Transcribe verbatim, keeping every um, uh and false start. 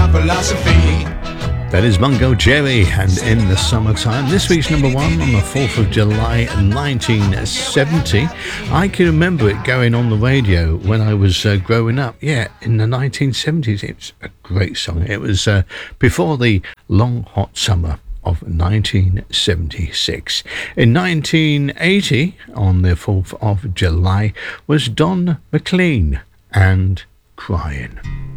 philosophy. That is Mungo Jerry and In the Summertime. This week's number one on the fourth of July nineteen seventy. I can remember it going on the radio when I was uh, growing up. Yeah, in the nineteen seventies. It's a great song. It was uh, before the long hot summer of nineteen seventy-six. In nineteen eighty, on the fourth of July, was Don McLean and Crying.